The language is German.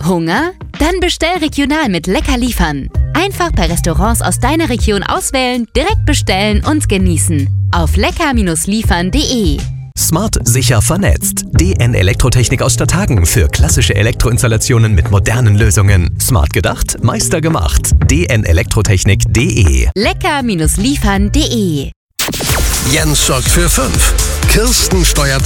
Hunger? Dann bestell regional mit Lecker liefern. Einfach per Restaurants aus deiner Region auswählen, direkt bestellen und genießen. Auf lecker-liefern.de. Smart, sicher, vernetzt. DN Elektrotechnik aus Stadthagen für klassische Elektroinstallationen mit modernen Lösungen. Smart gedacht, Meister gemacht. dnelektrotechnik.de. Lecker-liefern.de. Jens sorgt für 5. Kirsten steuert